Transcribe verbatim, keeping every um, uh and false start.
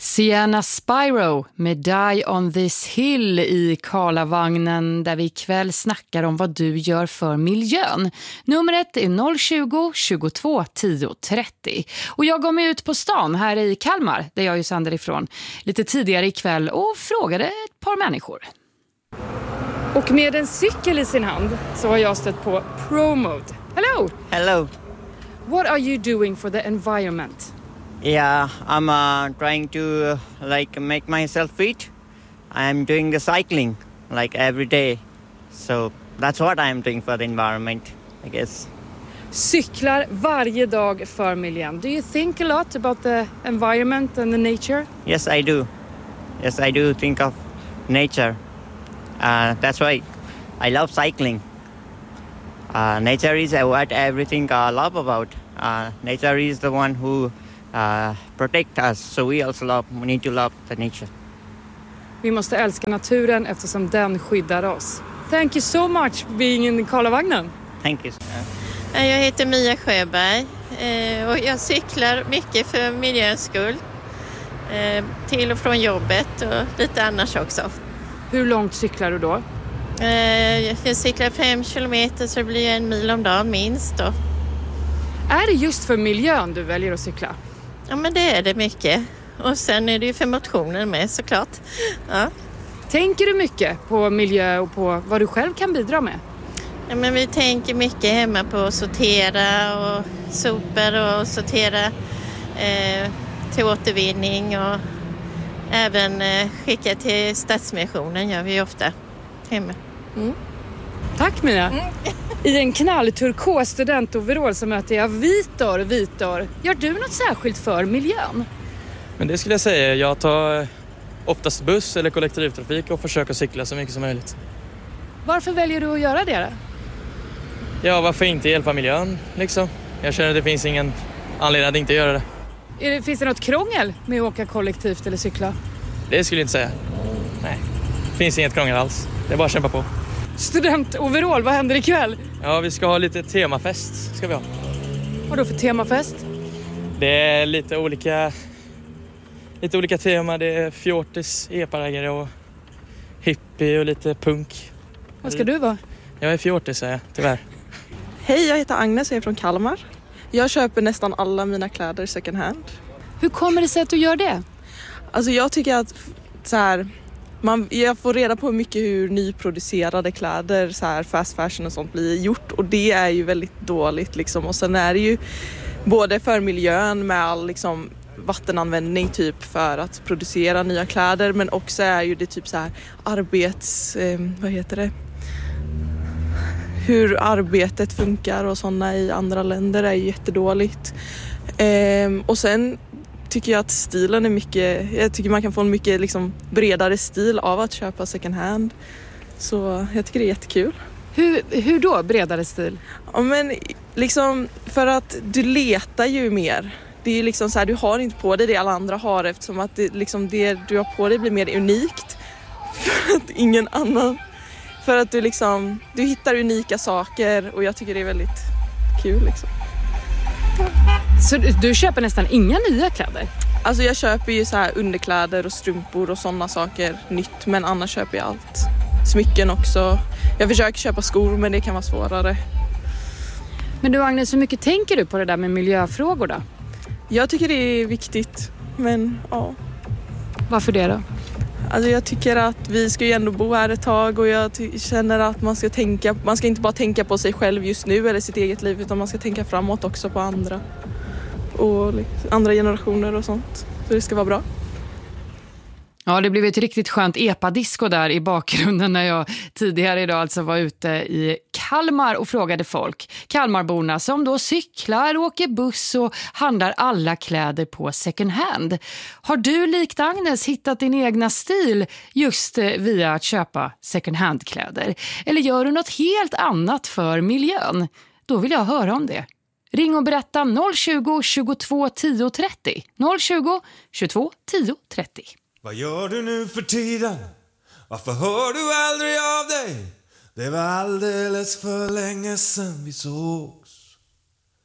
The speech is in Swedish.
Sienna Spyro med Die on this hill i Karlavagnen, där vi ikväll snackar om vad du gör för miljön. Numret är noll tjugo, tjugotvå, tio, trettio. Och jag går mig ut på stan här i Kalmar, där jag är sänder ifrån, lite tidigare ikväll och frågade ett par människor. Och med en cykel i sin hand så har jag stött på ProMode. Hello! Hello. What are you doing for the environment? Yeah, I'm uh, trying to uh, like make myself fit. I'm doing the cycling like every day. So that's what I'm doing for the environment, I guess. Cyklar varje dag för miljön. Do you think a lot about the environment and the nature? Yes, I do. Yes, I do think of nature. Uh, that's why I love cycling. Uh, nature is what everything I love about. Uh, nature is the one who uh, protect us, so we also love, we need to love the nature. Vi måste älska naturen eftersom den skyddar oss. Thank you so much for being in Karlavagnen. Thank you. Jag heter Mia Sjöberg och jag cyklar mycket för miljöns skull. Till och från jobbet och lite annars också. Hur långt cyklar du då? Jag cyklar fem kilometer, så det blir en mil om dagen minst då. Är det just för miljön du väljer att cykla? Ja, men det är det mycket. Och sen är det ju för motionen med, såklart. Ja. Tänker du mycket på miljö och på vad du själv kan bidra med? Ja, men vi tänker mycket hemma på att sortera och sopor och sortera eh, till återvinning och även eh, skicka till Stadsmissionen gör vi ofta hemma. Mm. Tack Mia. Mm. I en knallturkos studentoverall så möter jag Vitor. Vitor, gör du något särskilt för miljön? Men det skulle jag säga. Jag tar oftast buss eller kollektivtrafik och försöker cykla så mycket som möjligt. Varför väljer du att göra det då? Ja, varför inte hjälpa miljön liksom? Jag känner att det finns ingen anledning att inte göra det. Är det finns det något krångel med att åka kollektivt eller cykla? Det skulle jag inte säga. Nej, det finns inget krångel alls. Det är bara att kämpa på. Studentoverall, vad händer ikväll? Ja, vi ska ha lite temafest, ska vi ha. Vad då för temafest? Det är lite olika lite olika tema. Det är fjortis, eparägare och hippie och lite punk. Vad ska du vara? Jag är fjortis, säger jag, tyvärr. Hej, jag heter Agnes och jag är från Kalmar. Jag köper nästan alla mina kläder second hand. Hur kommer det sig att du gör det? Alltså jag tycker att så här, man, jag får reda på mycket hur nyproducerade kläder, så här fast fashion och sånt blir gjort. Och det är ju väldigt dåligt liksom. Och sen är det ju både för miljön med all liksom vattenanvändning typ för att producera nya kläder. Men också är ju det typ så här arbets... Eh, vad heter det? Hur arbetet funkar och sådana i andra länder är ju jättedåligt. Eh, och sen tycker jag att stilen är mycket... Jag tycker man kan få en mycket liksom bredare stil av att köpa second hand. Så jag tycker det är jättekul. Hur, hur då bredare stil? Ja, men liksom för att du letar ju mer. Det är liksom så här, du har inte på dig det alla andra har, eftersom att det, liksom det du har på dig blir mer unikt. För att ingen annan... För att du liksom, du hittar unika saker och jag tycker det är väldigt kul liksom. Så du, du köper nästan inga nya kläder? Alltså jag köper ju så här underkläder och strumpor och sådana saker nytt, men annars köper jag allt. Smycken också. Jag försöker köpa skor, men det kan vara svårare. Men du Agnes, hur mycket tänker du på det där med miljöfrågor då? Jag tycker det är viktigt, men ja. Varför det då? Alltså jag tycker att vi ska ju ändå bo här ett tag och jag ty- känner att man ska tänka, man ska inte bara tänka på sig själv just nu eller sitt eget liv, utan man ska tänka framåt också på andra och liksom, andra generationer och sånt. Så det ska vara bra. Ja, det blev ett riktigt skönt epadisco där i bakgrunden när jag tidigare idag alltså var ute i Kalmar och frågade folk. Kalmarborna som då cyklar, åker buss och handlar alla kläder på second hand. Har du likt Agnes hittat din egna stil just via att köpa second hand-kläder? Eller gör du något helt annat för miljön? Då vill jag höra om det. Ring och berätta noll tjugo, tjugotvå, tio, trettio. noll tjugo, tjugotvå, tio, trettio. Vad gör du nu för tiden? Varför hör du aldrig av dig? Det var alldeles för länge sedan vi såg.